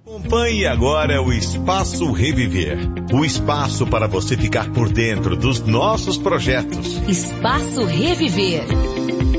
Acompanhe agora o Espaço Reviver. O espaço para você ficar por dentro dos nossos projetos. Espaço Reviver.